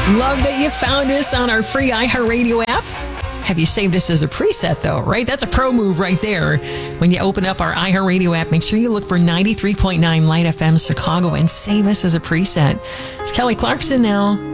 Love that you found us on our free iHeartRadio app. Have you saved us as a preset, though, right? That's a pro move right there. When you open up our iHeartRadio app, make sure you look for 93.9 Light FM Chicago and save us as a preset. It's Kelly Clarkson now.